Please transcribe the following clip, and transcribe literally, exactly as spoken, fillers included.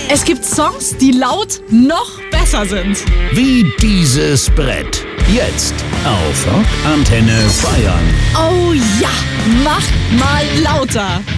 Es gibt Songs, die laut noch besser sind. Wie dieses Brett. Jetzt auf Rockantenne Bayern. Oh ja, mach mal lauter.